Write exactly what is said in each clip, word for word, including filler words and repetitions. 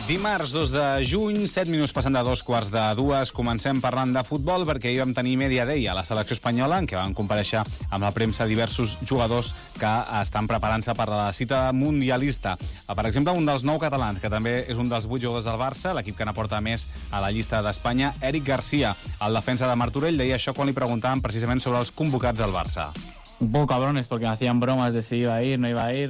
Dimarts dos de juny, set minuts passant de dos quarts de dues. Comencem parlant de futbol perquè ahir vam tenir Media Day a la selecció espanyola en què van comparèixer amb la premsa diversos jugadors que estan preparant-se per la cita mundialista. Per exemple, un dels nou catalans, que també és un dels vuit jugadors del Barça, l'equip que n'aporta més a la llista d'Espanya, Eric García, el defensa de Martorell, deia això quan li preguntaven precisament sobre els convocats del Barça. Un poco cabrones porque me hacían bromas de si iba a ir, no iba a ir,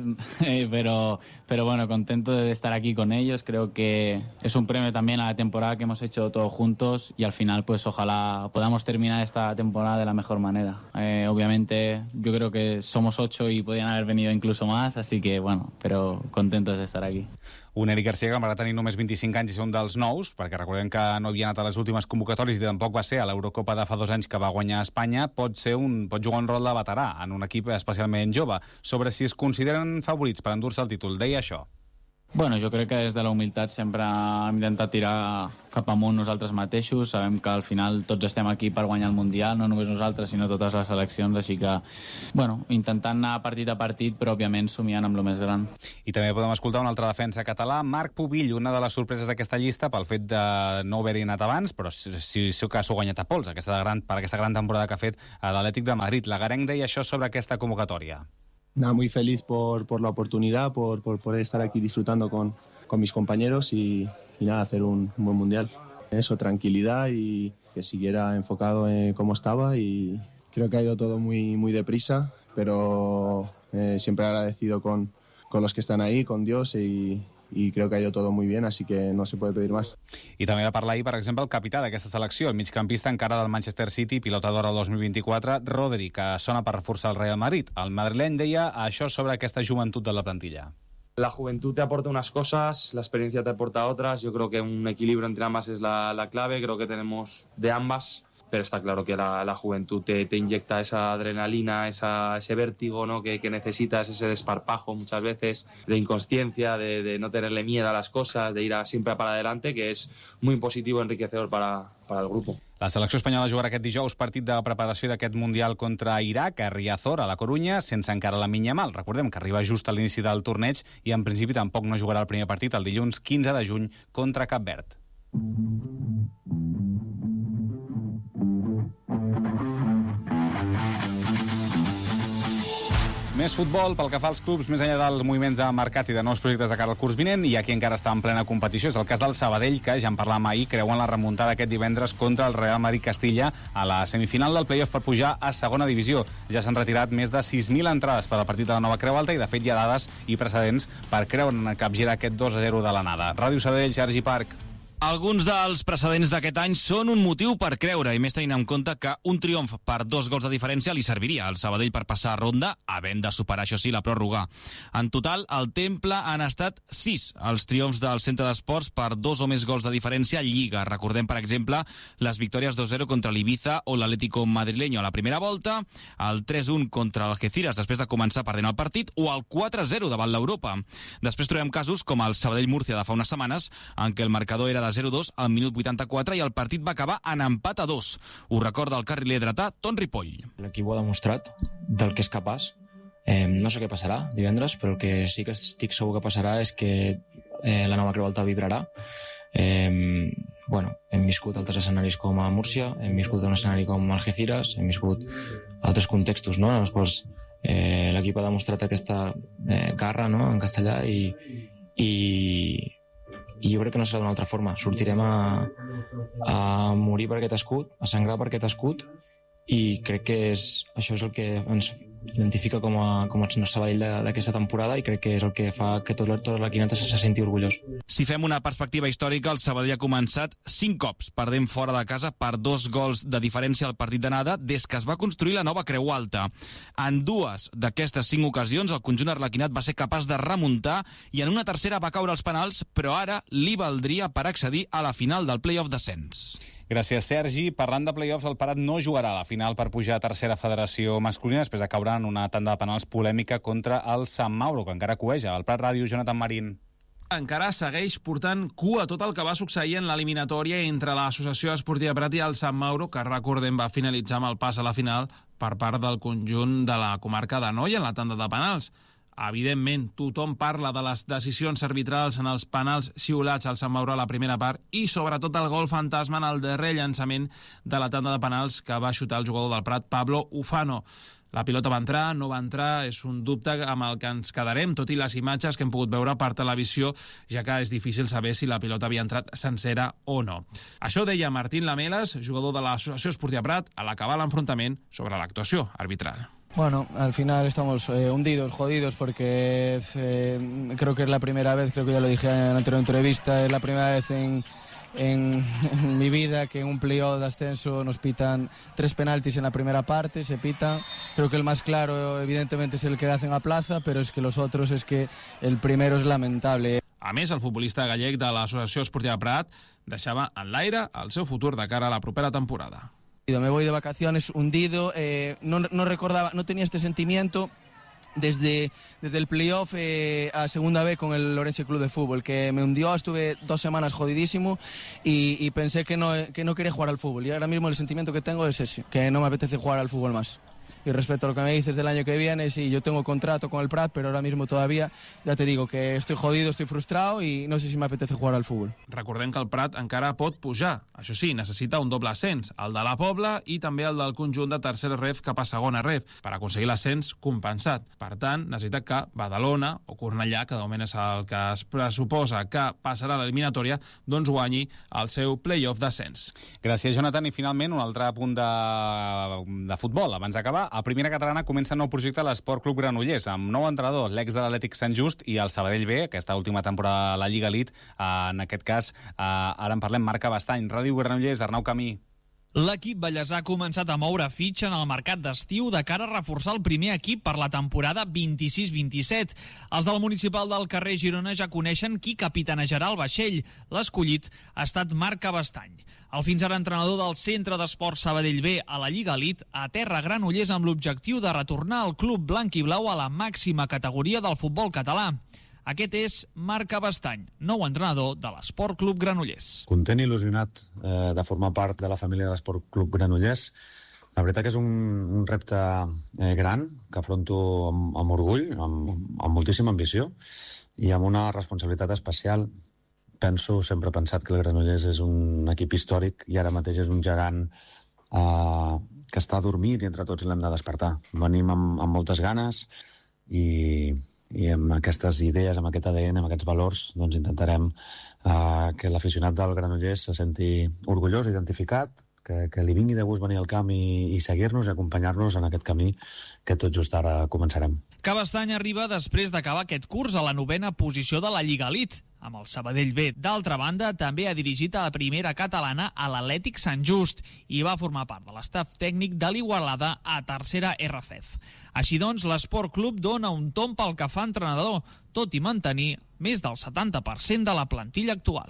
pero, pero bueno, contento de estar aquí con ellos. Creo que es un premio también a la temporada que hemos hecho todos juntos y al final pues ojalá podamos terminar esta temporada de la mejor manera. Eh, obviamente yo creo que somos ocho y podían haber venido incluso más, así que bueno, pero contentos de estar aquí. Un Eric García que va tenir només vint-i-cinc anys i ser un dels nous, perquè recordem que no havia anat a les últimes convocatòries i tampoc va ser a l'Eurocopa de fa dos anys que va guanyar a Espanya, pot ser un, pot jugar un rol de veterà en un equip especialment jove. Sobre si es consideren favorits per endur-se el títol, deia això. Bueno, jo crec que des de la humilitat sempre hem intentat tirar cap amunt nosaltres mateixos. Sabem que al final tots estem aquí per guanyar el Mundial, no només nosaltres, sinó totes les seleccions, així que, bueno, intentant anar partit a partit, però òbviament somiant amb el més gran. I també podem escoltar un altre defensa català, Marc Pubill, una de les sorpreses d'aquesta llista pel fet de no haver-hi anat abans, però si, si seu cas ho ha guanyat a pols aquesta gran, per aquesta gran temporada que ha fet a l'Atlètic de Madrid. L'Agarenc deia això sobre aquesta convocatòria. Nada, muy feliz por, por la oportunidad, por, por poder estar aquí disfrutando con, con mis compañeros y, y nada, hacer un, un buen mundial. Eso, tranquilidad y que siguiera enfocado en cómo estaba y creo que ha ido todo muy, muy deprisa, pero eh, siempre agradecido con, con los que están ahí, con Dios y, i crec que ha ido todo muy bien, así que no se puede pedir más. I també va parlar ahir, per exemple, el capità d'aquesta selecció, el migcampista encara del Manchester City, pilota d'or al dos mil vint-i-quatre, Rodri, que sona per reforçar el Real Madrid. El madrileny deia això sobre aquesta joventut de la plantilla. La juventud te aporta unas cosas, la experiencia te aporta otras. Yo creo que un equilibrio entre ambas es la, la clave. Creo que tenemos de ambas, pero está claro que la, la juventud te, te inyecta esa adrenalina, esa, ese vértigo, ¿no? que, que necesitas, ese desparpajo muchas veces de inconsciencia, de, de no tenerle miedo a las cosas, de ir a, siempre para adelante, que es muy positivo, enriquecedor para, para el grupo. La selecció espanyola jugarà aquest dijous partit de preparació d'aquest Mundial contra Iraq a Riazor, a la Corunya, sense encara la Minyamal. Recordem que arriba just a l'inici del torneig i en principi tampoc no jugarà el primer partit el dilluns quinze de juny contra Cap Verd. Més futbol pel que fa als clubs, més enllà dels moviments de mercat i de nous projectes de cara al curs vinent, i aquí encara està en plena competició. És el cas del Sabadell, que ja en parlàvem ahir, creuen la remuntada aquest divendres contra el Real Madrid Castilla a la semifinal del play-off per pujar a segona divisió. Ja s'han retirat més de sis mil entrades per al partit de la Nova Creu Alta i, de fet, hi ha dades i precedents per creure en capgirar aquest dos a zero de l'anada. Ràdio Sabadell, Sergi Parc. Alguns dels precedents d'aquest any són un motiu per creure, i més tenint en compte que un triomf per dos gols de diferència li serviria al Sabadell per passar a ronda, havent de superar, això sí, la pròrroga. En total, al Temple han estat sis els triomfs del Centre d'Esports per dos o més gols de diferència a Lliga. Recordem, per exemple, les victòries dos a zero contra l'Ibiza o l'Atlético madrileño a la primera volta, el tres a un contra l'Algeciras després de començar perdent el partit, o el quatre a zero davant l'Europa. Després trobem casos com el Sabadell-Múrcia de fa unes setmanes, en què el marcador era de zero a dos al minut vuitanta-quatre i el partit va acabar en empat a dos. Ho recorda el carriler dretà Ton Ripoll. L'equip ho ha demostrat del que és capaç. Eh, no sé què passarà divendres, però el que sí que estic segur que passarà és que eh, la Nova Creu Alta vibrarà. Eh, bueno, hem viscut altres escenaris com a Múrcia, hem viscut un escenari com Algeciras, hem viscut altres contextos, no?, en els quals eh, l'equip ha demostrat aquesta eh, garra, no?, en castellà, i, i i jo crec que no serà d'una altra forma. Sortirem a, a morir per aquest escut, a sangrar per aquest escut, i crec que és, això és el que ens identifica com a, com a Sabadell d'aquesta temporada, i crec que és el que fa que tot, tot l'equinata se, se senti orgullós. Si fem una perspectiva històrica, el Sabadell ha començat cinc cops perdent fora de casa per dos gols de diferència al partit d'anada des que es va construir la Nova Creu Alta. En dues d'aquestes cinc ocasions el conjunt arlequinat va ser capaç de remuntar i en una tercera va caure als penals, però ara li valdria per accedir a la final del play-off d'ascens. Gràcies, Sergi. Parlant de play-offs, el Prat no jugarà a la final per pujar a tercera federació masculina després de caure en una tanda de penals polèmica contra el Sant Mauro, que encara coeja. Al Prat Ràdio, Jonathan Marín. Encara segueix portant cua tot el que va succeir en l'eliminatòria entre l'Associació Esportiva Prat i el Sant Mauro, que recordem va finalitzar amb el pas a la final per part del conjunt de la comarca d'Anoia en la tanda de penals. Evidentment, tothom parla de les decisions arbitrals en els penals xiulats al Sant Mauro a la primera part i sobretot el gol fantasma en el darrer llançament de la tanda de penals que va xutar el jugador del Prat, Pablo Ufano. La pilota va entrar, no va entrar, és un dubte amb el que ens quedarem, tot i les imatges que hem pogut veure per televisió, ja que és difícil saber si la pilota havia entrat sencera o no. Això deia Martín Lamelas, jugador de l'Associació Esportiva Prat, a l'acabar l'enfrontament sobre l'actuació arbitral. Bueno, al final estamos eh, hundidos, jodidos, porque eh, creo que es la primera vez, creo que ya lo dije en la anterior entrevista, es la primera vez en... En, en mi vida que en un playoff de ascenso nos pitan tres penaltis en la primera parte, se pitan. Creo que el más claro evidentemente es el que hacen a Plaza, pero es que los otros es que el primero es lamentable. A més, el futbolista gallec de l'Associació Esportiva Prat deixava en l'aire el seu futur de cara a la propera temporada. Me voy de vacaciones hundido, eh, no, no recordaba, no tenía este sentimiento Desde, desde el playoff eh, a segunda B con el Orense Club de Fútbol, que me hundió, estuve dos semanas jodidísimo y, y pensé que no, que no quería jugar al fútbol. Y ahora mismo el sentimiento que tengo es ese, que no me apetece jugar al fútbol más. Y respecto a lo que me dices del año que viene, sí, yo tengo contrato con el Prat, pero ahora mismo todavía, ya te digo, que estoy jodido, estoy frustrado y no sé si me apetece jugar al fútbol. Recordem que el Prat encara pot pujar. Això sí, necessita un doble ascens, el de la Pobla i també el del conjunt de tercera ref cap a segona ref, per aconseguir l'ascens compensat. Per tant, necessita que Badalona o Cornellà, que de moment és el que es pressuposa que passarà a l'eliminatòria, doncs guanyi el seu play-off d'ascens. Gràcies, Jonathan. I finalment, un altre punt de, de futbol. Abans d'acabar, a Primera Catalana comença un nou projecte a l'Esport Club Granollers, amb nou entrenador, l'ex de l'Atlètic Sant Just i el Sabadell B, aquesta última temporada a la Lliga Elite. En aquest cas, ara en parlem, Marc Abastany, Ràdio Granollers, Arnau Camí. L'equip ballesà ha començat a moure fitxa en el mercat d'estiu de cara a reforçar el primer equip per la temporada vint-i-sis vint-i-set. Els del municipal del carrer Girona ja coneixen qui capitanejarà el vaixell. L'escollit ha estat Marc Abastany. El fins ara entrenador del Centre d'Esports Sabadell B a la Lliga Elite aterra Granollers amb l'objectiu de retornar el club blanc i blau a la màxima categoria del futbol català. Aquest és Marc Abastany, nou entrenador de l'Esport Club Granollers. Content i il·lusionat eh, de formar part de la família de l'Esport Club Granollers. La veritat que és un, un repte eh, gran que afronto amb, amb orgull, amb, amb moltíssima ambició i amb una responsabilitat especial. Penso, sempre he pensat que el Granollers és un equip històric i ara mateix és un gegant eh, que està dormit i entre tots l'hem de despertar. Venim amb, amb moltes ganes i... i amb aquestes idees, amb aquest A D N, amb aquests valors, doncs intentarem uh, que l'aficionat del Granollers se senti orgullós, identificat, que, que li vingui de gust venir al camp i, i seguir-nos i acompanyar-nos en aquest camí que tot just ara començarem. Cabastany arriba després d'acabar aquest curs a la novena posició de la Lliga Elite, amb el Sabadell B. D'altra banda, també ha dirigit a la primera catalana a l'Atlètic Sant Just i va formar part de l'estaf tècnic de l'Igualada a tercera R F F. Així doncs, l'Esport Club dona un tomb pel que fa entrenador, tot i mantenir més del setanta per cent de la plantilla actual.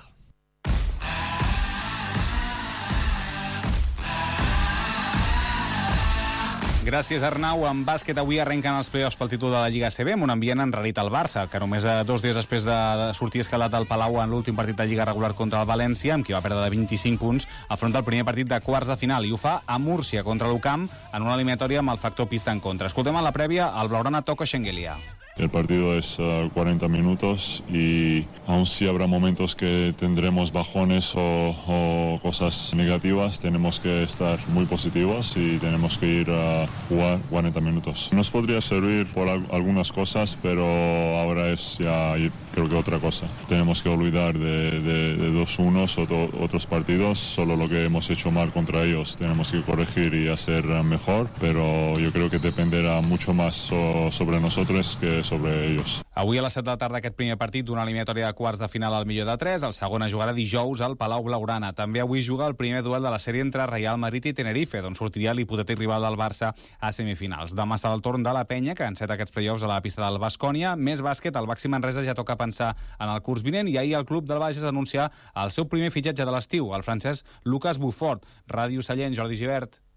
Gràcies, Arnau. En bàsquet avui arrenquen els play-offs pel títol de la Lliga A C B amb un ambient enrarit al Barça, que només dos dies després de sortir escalat al Palau en l'últim partit de Lliga regular contra el València, amb qui va perdre de vint-i-cinc punts, afronta el primer partit de quarts de final i ho fa a Múrcia contra l'U C A M en una eliminatòria amb el factor pista en contra. Escoltem a la prèvia el blaugrana Toko Schengelia. El partido es uh, cuarenta minutos y aun si habrá momentos que tendremos bajones o, o cosas negativas, tenemos que estar muy positivos y tenemos que ir a jugar cuarenta minutos. Nos podría servir por al- algunas cosas, pero ahora es ya creo que otra cosa. Tenemos que olvidar de, de, de dos unos o to- otros partidos, solo lo que hemos hecho mal contra ellos tenemos que corregir y hacer mejor, pero yo creo que dependerá mucho más so- sobre nosotros que sobre ellos. Avui a les set de la tarda aquest primer partit d'una eliminatòria de quarts de final al millor de tres, el segon es jugarà dijous al Palau Blaugrana. També avui juga el primer duel de la sèrie entre Real Madrid i Tenerife, d'on sortiria l'hipotètic rival del Barça a semifinals. Demà serà el torn de la Penya, que enceta aquests play-offs a la pista del Baskonia. Més bàsquet, el Baxi Manresa ja toca pensar en el curs vinent i ahir el club del Bages anunciar el seu primer fitxatge de l'estiu, el francès Lucas Bufford. Ràdio Sallent, Jordi Givert.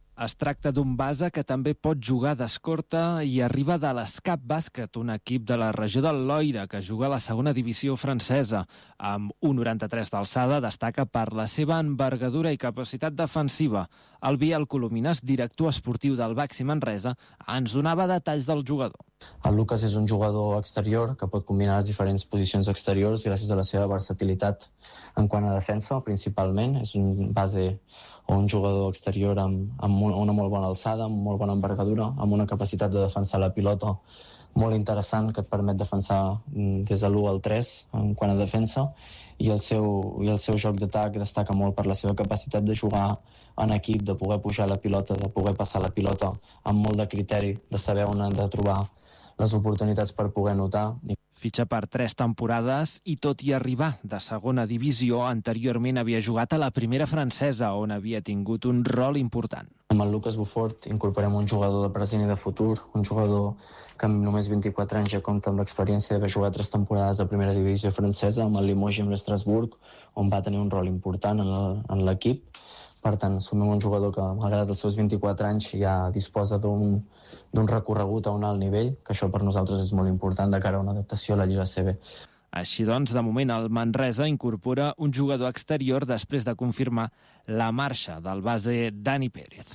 Es tracta d'un base que també pot jugar d'escorta i arriba de l'Escap Bàsquet, un equip de la regió del Loira que juga a la segona divisió francesa. Amb un coma noranta-tres d'alçada, destaca per la seva envergadura i capacitat defensiva. El Biel Colomines, director esportiu del Baxi Manresa, ens donava detalls del jugador. El Lucas és un jugador exterior que pot combinar les diferents posicions exteriors gràcies a la seva versatilitat en quant a defensa, principalment. És un base o un jugador exterior amb, amb una molt bona alçada, amb molt bona envergadura, amb una capacitat de defensar la pilota molt interessant que et permet defensar des de l'u al tres en quant a defensa, i el seu, i el seu joc d'atac destaca molt per la seva capacitat de jugar en equip, de poder pujar la pilota, de poder passar la pilota amb molt de criteri, de saber on han de trobar les oportunitats per poder notar. Fitxa per tres temporades i tot i arribar de segona divisió, anteriorment havia jugat a la primera francesa, on havia tingut un rol important. Amb el Lucas Beaufort incorporem un jugador de present i de futur, un jugador que amb només vint-i-quatre anys ja compta amb l'experiència d'haver jugat tres temporades a primera divisió francesa, amb el Limoges i amb l'Estrasburg, on va tenir un rol important en l'equip. Per tant, sumem un jugador que, malgrat els seus vint-i-quatre anys, ja disposa d'un d'un recorregut a un alt nivell, que això per nosaltres és molt important de cara a una adaptació a la Lliga C B. Així doncs, de moment, el Manresa incorpora un jugador exterior després de confirmar la marxa del base Dani Pérez.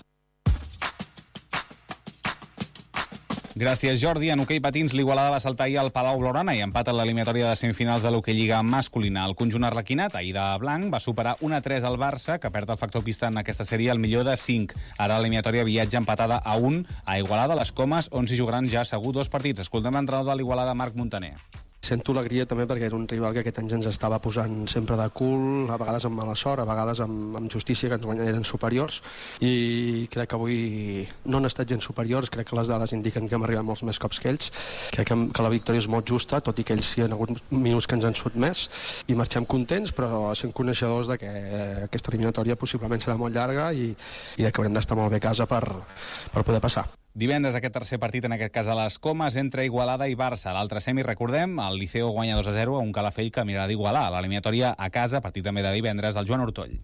Gràcies, Jordi. En hoquei patins, l'Igualada va saltar ahir al Palau Blaugrana i empat en l'eliminatòria de semifinals de l'hoquei Lliga masculina. El conjunt arlequinat, ahir de blanc, va superar un a tres al Barça, que perd el factor pista en aquesta sèrie al millor de cinc. Ara l'eliminatòria viatja empatada a un a Igualada, a les Comes, on s'hi jugaran ja segur dos partits. Escoltem l'entrenador de l'Igualada, Marc Montaner. Sento alegria també perquè era un rival que aquest any ens estava posant sempre de cul, a vegades amb mala sort, a vegades amb, amb justícia, que ens guanyen eren superiors, i crec que avui no han estat gens superiors, crec que les dades indiquen que hem arribat molts més cops que ells, crec que, que la victòria és molt justa, tot i que ells hi ha hagut minuts que ens han sotmès, i marxem contents, però sent coneixedors de que aquesta eliminatòria possiblement serà molt llarga i, i de que haurem d'estar molt bé a casa per, per poder passar. Divendres aquest tercer partit, en aquest cas a les Comes, entre Igualada i Barça. L'altre semi, recordem, el Liceo guanya dos a zero a un Calafell que mirarà d'igualar. L'eliminatòria a casa, partit també de divendres, al Joan Ortoll.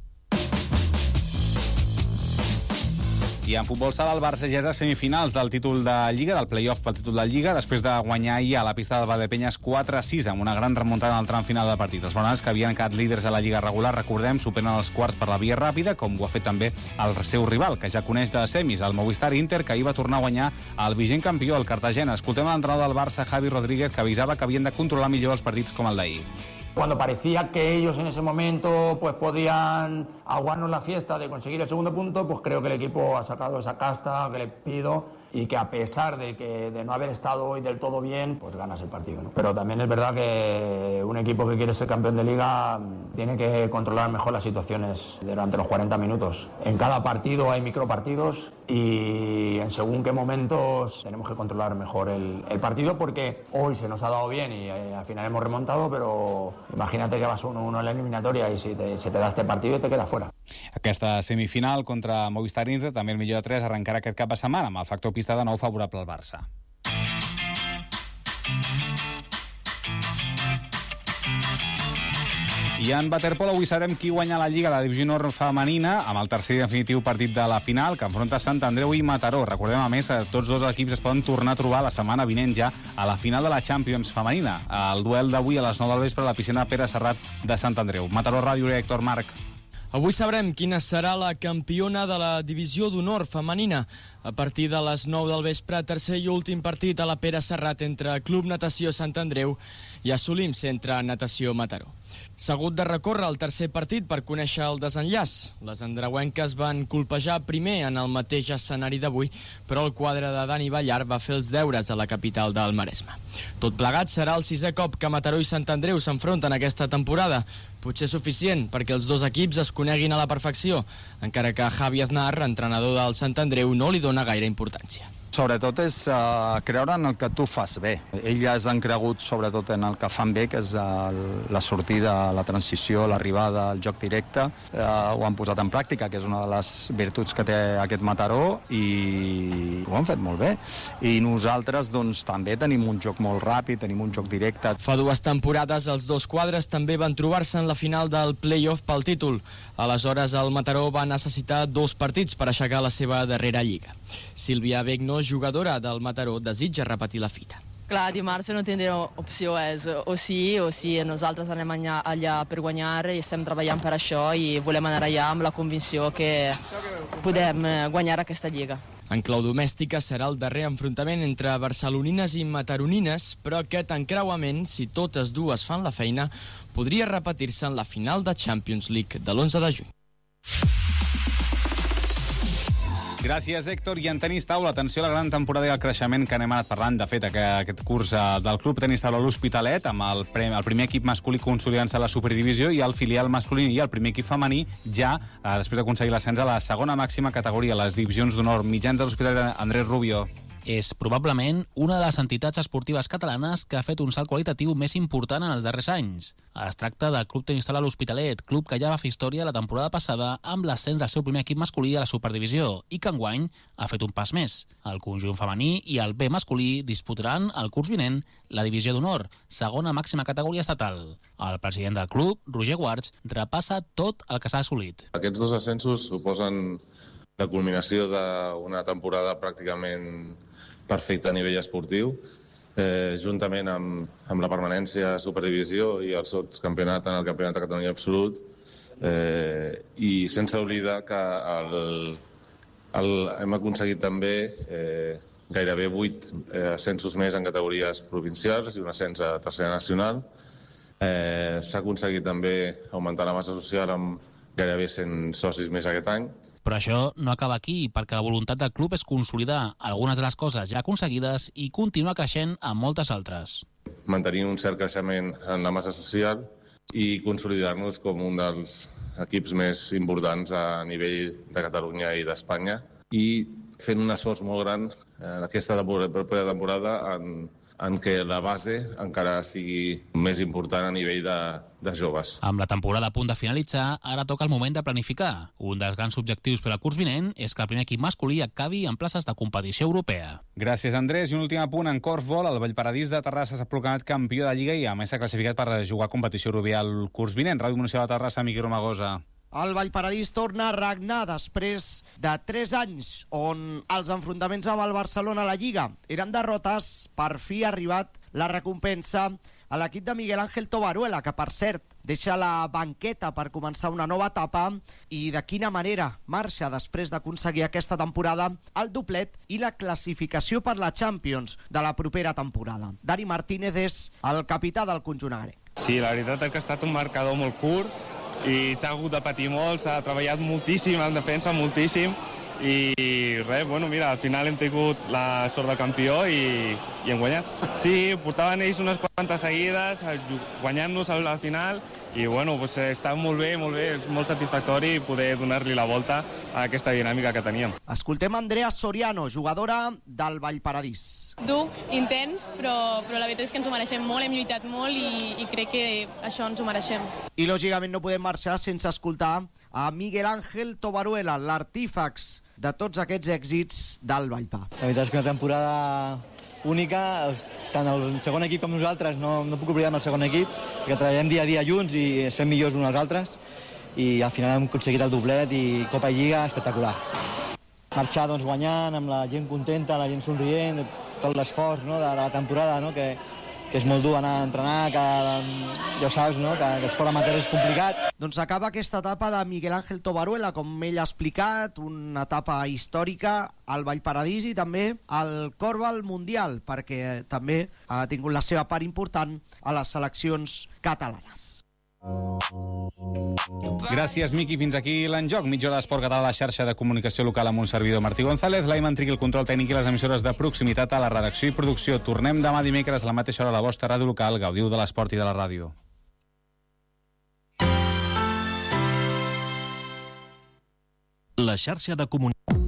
I en futbol sala, el Barça ja és a semifinals del títol de Lliga, del play-off pel títol de Lliga, després de guanyar ahir a la pista del Valdepenyes quatre a sis, amb una gran remuntada en el tram final del partit. Els blaugranes, que havien quedat líders a la Lliga regular, recordem, superen els quarts per la via ràpida, com ho ha fet també el seu rival, que ja coneix de semis, el Movistar Inter, que ahir va tornar a guanyar el vigent campió, el Cartagena. Escoltem l'entrenador del Barça, Javi Rodríguez, que avisava que havien de controlar millor els partits com el d'ahir. Cuando parecía que ellos en ese momento pues podían aguarnos la fiesta de conseguir el segundo punto, pues creo que el equipo ha sacado esa casta que les pido y que a pesar de que de no haber estado hoy del todo bien, pues ganas el partido, ¿no? Pero también es verdad que un equipo que quiere ser campeón de Liga tiene que controlar mejor las situaciones durante los cuarenta minutos. En cada partido hay micropartidos y en según qué momentos tenemos que controlar mejor el, el partido, porque hoy se nos ha dado bien y eh, al final hemos remontado, pero imagínate que vas uno uno en la eliminatoria y si te, se te da este partido y te quedas fuera. Aquesta semifinal contra Movistar Inter, també el millor de tres, arrencarà aquest cap de setmana amb el factor pista de nou favorable al Barça. I en waterpolo avui sabrem qui guanya la Lliga de la Divisió Nord femenina amb el tercer i definitiu partit de la final, que enfronta Sant Andreu i Mataró. Recordem, a més, que tots dos equips es poden tornar a trobar la setmana vinent ja a la final de la Champions femenina. El duel d'avui a les nou del vespre a la piscina Pere Serrat de Sant Andreu. Mataró Ràdio, Héctor Marc. Avui sabrem quina serà la campiona de la Divisió d'Honor femenina. A partir de les nou del vespre, tercer i últim partit a la Pere Serrat entre Club Natació Sant Andreu i Assolim Centre Natació Mataró. S'ha hagut de recórrer el tercer partit per conèixer el desenllaç. Les andreuenques van colpejar primer en el mateix escenari d'avui, però el quadre de Dani Ballar va fer els deures a la capital del Maresme. Tot plegat serà el sisè cop que Mataró i Sant Andreu s'enfronten aquesta temporada. Potser suficient perquè els dos equips es coneguin a la perfecció, encara que Javi Aznar, entrenador del Sant Andreu, no li dona gaire importància. Sobretot és uh, creure en el que tu fas bé. Elles han cregut sobretot en el que fan bé, que és el, la sortida, la transició, l'arribada, el joc directe. Uh, ho han posat en pràctica, que és una de les virtuts que té aquest Mataró, i ho han fet molt bé. I nosaltres doncs, també tenim un joc molt ràpid, tenim un joc directe. Fa dues temporades els dos quadres també van trobar-se en la final del play-off pel títol. Aleshores el Mataró va necessitar dos partits per aixecar la seva darrera lliga. Sílvia Begno, jugadora del Mataró, desitja repetir la fita. Clar, dimarts no tindrem opció, és o sí o sí. Nosaltres anem allà per guanyar i estem treballant per això i volem anar allà amb la convicció que podem guanyar aquesta lliga. En clau domèstica serà el darrer enfrontament entre barcelonines i mataronines, però aquest encreuament, si totes dues fan la feina, podria repetir-se en la final de Champions League de l'onze de juny. Gràcies, Héctor. I en tenis taula, atenció a la gran temporada i el creixement que anem anat parlant, de fet, aquest curs del Club Tenis Taula l'Hospitalet, amb el, prem, el primer equip masculí consolidant-se a la Superdivisió i el filial masculí i el primer equip femení ja, eh, després d'aconseguir l'ascens a la segona màxima categoria, les divisions d'honor. Mitjans de l'Hospitalet, Andrés Rubio. És probablement una de les entitats esportives catalanes que ha fet un salt qualitatiu més important en els darrers anys. Es tracta del Club Tenis Taula l'Hospitalet, club que ja va fer història la temporada passada amb l'ascens del seu primer equip masculí a la Superdivisió i que enguany ha fet un pas més. El conjunt femení i el B masculí disputaran el curs vinent la divisió d'honor, segona màxima categoria estatal. El president del club, Roger Guards, repassa tot el que s'ha assolit. Aquests dos ascensos suposen la culminació d'una temporada pràcticament perfecte a nivell esportiu, eh, juntament amb, amb la permanència a Superdivisió i el sotscampionat en el Campionat de Catalunya Absolut, eh, i sense oblidar que el, el, hem aconseguit també eh, gairebé vuit eh, ascensos més en categories provincials i un ascens a tercera nacional. Eh, S'ha aconseguit també augmentar la massa social amb gairebé cent socis més aquest any. Però això no acaba aquí, perquè la voluntat del club és consolidar algunes de les coses ja aconseguides i continuar creixent amb moltes altres. Mantenir un cert creixement en la massa social i consolidar-nos com un dels equips més importants a nivell de Catalunya i d'Espanya i fent un esforç molt gran en aquesta propera temporada en en què la base encara sigui més important a nivell de, de joves. Amb la temporada a punt de finalitzar, ara toca el moment de planificar. Un dels grans objectius per al curs vinent és que el primer equip masculí acabi en places de competició europea. Gràcies, Andrés. I un últim apunt en corfball. El Vallparadís de Terrassa s'ha proclamat campió de Lliga i a més s'ha classificat per jugar competició europea el curs vinent. Ràdio Municipal de Terrassa, Miqui Romagosa. El Vallparadís torna a regnar després de tres anys on els enfrontaments amb el Barcelona a la Lliga eren derrotes. Per fi ha arribat la recompensa a l'equip de Miguel Ángel Tobaruela, que per cert deixa la banqueta per començar una nova etapa, i de quina manera marxa després d'aconseguir aquesta temporada el doblet i la classificació per la Champions de la propera temporada. Dani Martínez és el capità del conjunt agrec. Sí, la veritat és que ha estat un marcador molt curt i s'ha hagut de patir molt, s'ha treballat moltíssim en defensa, moltíssim, i res, bueno, mira, al final hem tingut la sort de campió i, i hem guanyat. Sí, portaven ells unes quantes seguides, guanyant-nos al final, i bueno, pues, està molt bé, molt bé, és molt satisfactori poder donar-li la volta a aquesta dinàmica que teníem. Escoltem Andrea Soriano, jugadora del Vallparadís. Dur, intens, però, però la veritat és que ens ho mereixem molt, hem lluitat molt i, i crec que això ens ho mereixem. I lògicament no podem marxar sense escoltar a Miguel Ángel Tobaruela, l'artífex de tots aquests èxits del Vallpa. La veritat és que una temporada única, tant el segon equip com nosaltres, no, no puc oblidar el segon equip, perquè treballem dia a dia junts i es fem millors uns als altres, i al final hem aconseguit el doblet i Copa i Lliga espectacular. Marxar doncs, guanyant, amb la gent contenta, la gent somrient, tot l'esforç, no, de, de la temporada, no, que, que és molt dur anar a entrenar, que ja ho saps, no, que, que l'esport amateur és complicat. Doncs acaba aquesta etapa de Miguel Ángel Tobaruela, com ell ha explicat, una etapa històrica al Vallparadís i també al Corfball Mundial, perquè també ha tingut la seva part important a les seleccions catalanes. Gràcies, Miqui. Fins aquí l'enjoc. Mitja hora d'esport català a la xarxa de comunicació local amb un servidor, Martí González. L'Aiman Triqui, el control tècnic i les emissores de proximitat a la redacció i producció. Tornem demà dimecres a la mateixa hora a la vostra ràdio local. Gaudiu de l'esport i de la ràdio. La xarxa de comunicació